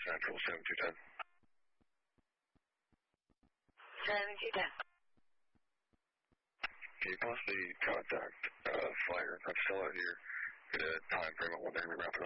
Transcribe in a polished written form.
Central 7210. 7210. Can you possibly contact Fire? I'm still out here. Get a time frame on when they're going to be wrapping up.